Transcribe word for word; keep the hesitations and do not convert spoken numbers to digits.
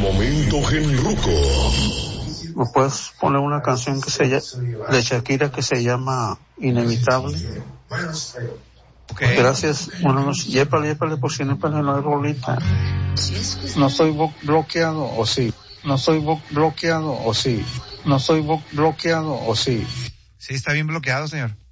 momento genruco. ¿Me puedes poner una canción que se llama, de Shakira, que se llama Inevitable? Okay. Gracias. Bueno, no, yépale, yépale, por si no, no hay rolita. No estoy bo- bloqueado, o sí. No estoy bo- bloqueado, o sí. No estoy bo- bloqueado, o sí. Sí, está bien bloqueado, señor.